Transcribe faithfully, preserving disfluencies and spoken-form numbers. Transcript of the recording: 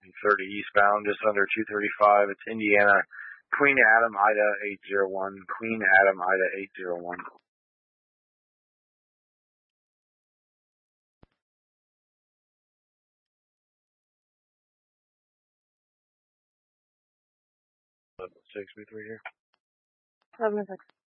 thirty eastbound, just under two thirty-five. It's Indiana, Queen Adam, Ida eight zero one. Queen Adam, Ida eight zero one. Six, be three here. Seven six.